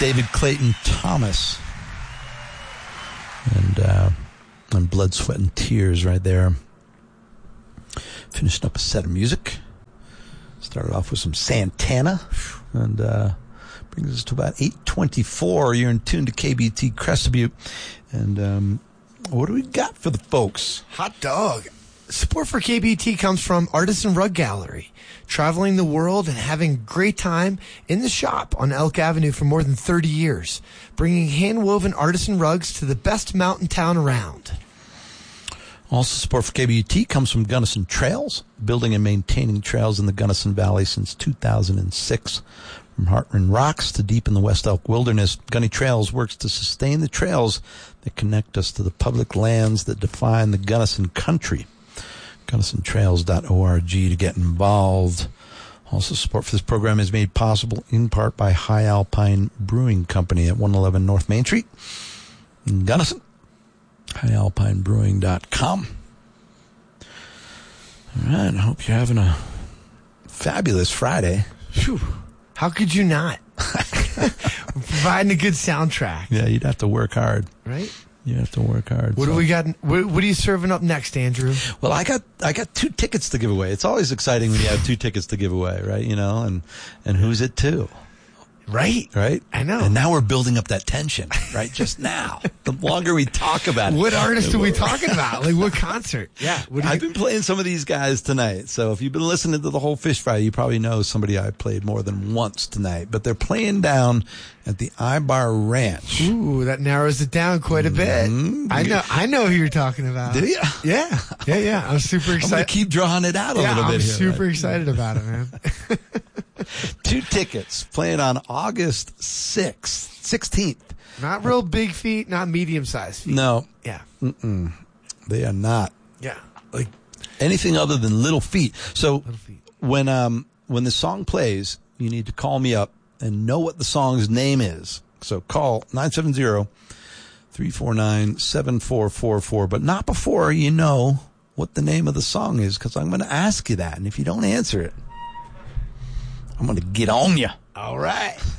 David Clayton Thomas. And Blood, Sweat, and Tears right there. Finished up a set of music. Started off with some Santana. And brings us to about 8:24. You're in tune to KBT Crested Butte. And what do we got for the folks? Hot dog. Support for KBT comes from Artisan Rug Gallery, traveling the world and having a great time in the shop on Elk Avenue for more than 30 years, bringing hand-woven artisan rugs to the best mountain town around. Also, support for KBT comes from Gunnison Trails, building and maintaining trails in the Gunnison Valley since 2006. From Hartman Rocks to deep in the West Elk Wilderness, Gunny Trails works to sustain the trails that connect us to the public lands that define the Gunnison country. GunnisonTrails.org to get involved. Also, support for this program is made possible in part by High Alpine Brewing Company at 111 North Main Street in Gunnison. HighAlpineBrewing.com. All right, I hope you're having a fabulous Friday. Phew. How could you not? Providing a good soundtrack. Yeah, you'd have to work hard. Right? You have to work hard. What do we got? What are you serving up next, Andrew? Well, I got 2 tickets to give away. It's always exciting when you have 2 tickets to give away, right? You know, and who's it to? Right? I know. And now we're building up that tension, right? Just now. The longer we talk about it. What artist are we talking about? Like, what concert? Yeah. I've been playing some of these guys tonight. So if you've been listening to the whole Fish Fry, you probably know somebody I played more than once tonight. But they're playing down at the Ibar Ranch. Ooh, that narrows it down quite a bit. Mm-hmm. I know who you're talking about. Do you? Yeah. I'm super excited. I'm going to keip drawing it out a little bit I'm here. super excited about it, man. 2 tickets playing on August 16th. Not real big feet, not medium-sized feet. No. Yeah. They are not. Yeah. Like anything other than little feet. So Little feet. when the song plays, you need to call me up and know what the song's name is. So call 970-349-7444, but not before you know what the name of the song is, because I'm going to ask you that. And if you don't answer it, I'm going to get on you. All right.